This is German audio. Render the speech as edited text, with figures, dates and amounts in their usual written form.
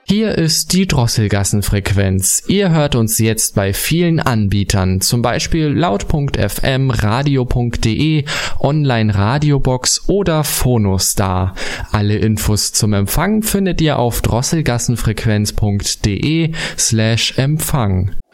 Hier ist die Drosselgassenfrequenz. Ihr hört uns jetzt bei vielen Anbietern, zum Beispiel laut.fm, radio.de, Online-Radiobox oder Phonostar. Alle Infos zum Empfang findet ihr auf drosselgassenfrequenz.de/Empfang.